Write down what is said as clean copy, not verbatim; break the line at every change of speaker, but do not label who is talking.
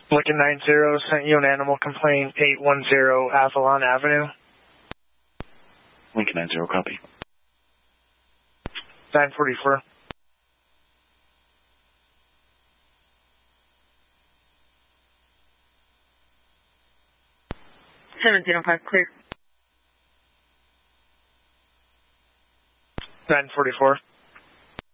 Lincoln 90 sent you an animal complaint, 810 Avalon Avenue.
Lincoln 90, copy.
944.
705, clear.
944.